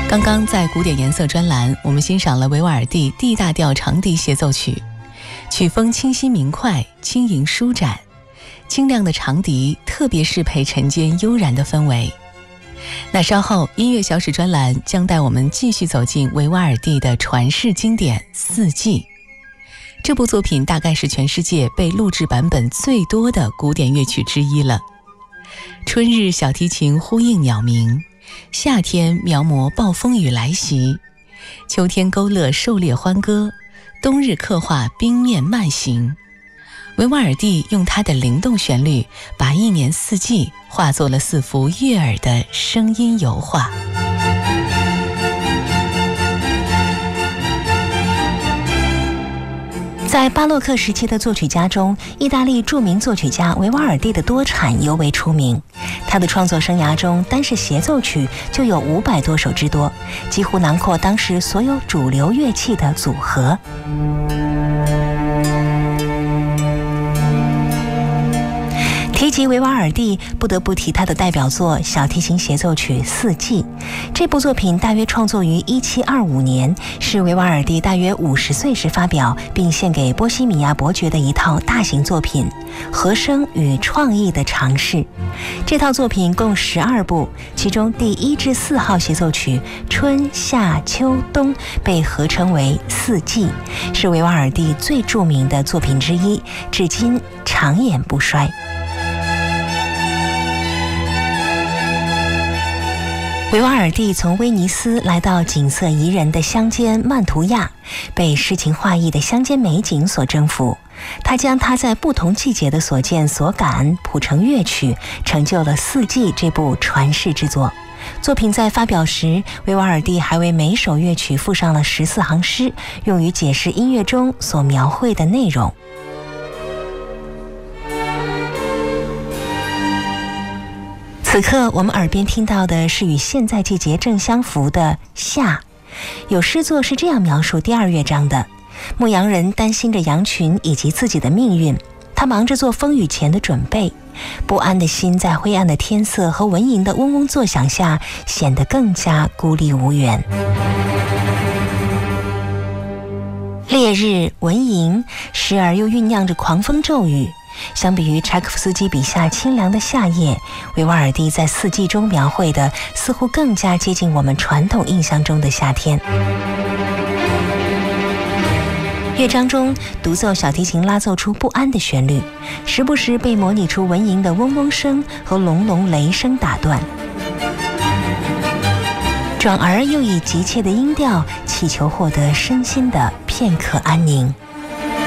刚刚在古典颜色专栏，我们欣赏了维瓦尔第 D 大调长笛协奏曲，曲风清晰明快，轻盈舒展，清亮的长笛特别适配晨间悠然的氛围。那稍后音乐小史专栏将带我们继续走进维瓦尔第的传世经典《四季》。这部作品大概是全世界被录制版本最多的古典乐曲之一了。春日小提琴呼应鸟鸣，夏天描摹暴风雨来袭，秋天勾勒狩猎欢歌，冬日刻画冰面慢行。维瓦尔第用他的灵动旋律，把一年四季化作了4幅悦耳的声音油画。 在巴洛克时期的作曲家中，意大利著名作曲家维瓦尔第的多产尤为出名。他的创作生涯中，单是协奏曲就有500多首之多，几乎囊括当时所有主流乐器的组合。提及维瓦尔第，不得不提他的代表作小提琴协奏曲《四季》。这部作品大约创作于1725年，是维瓦尔第大约50岁时发表并献给波西米亚伯爵的一套大型作品，和声与创意的尝试。这套作品共12部，其中第1至4号协奏曲春夏秋冬被合称为《四季》，是维瓦尔第最著名的作品之一，至今长演不衰。维瓦尔第从威尼斯来到景色宜人的乡间曼图亚，被诗情画意的乡间美景所征服。他将他在不同季节的所见所感谱成乐曲，成就了《四季》这部传世之作。作品在发表时，维瓦尔第还为每首乐曲附上了14行诗，用于解释音乐中所描绘的内容。此刻我们耳边听到的是与现在季节正相符的夏。有诗作是这样描述第2乐章的：牧羊人担心着羊群以及自己的命运，他忙着做风雨前的准备，不安的心在灰暗的天色和蚊蝇的嗡嗡作响下显得更加孤立无援。烈日蚊蝇时而又酝酿着狂风骤雨。相比于柴可夫斯基笔下清凉的夏夜，维瓦尔第在《四季》中描绘的似乎更加接近我们传统印象中的夏天。乐章中，独奏小提琴拉奏出不安的旋律，时不时被模拟出蚊蝇的嗡嗡声和隆隆雷声打断，转而又以急切的音调祈求获得身心的片刻安宁。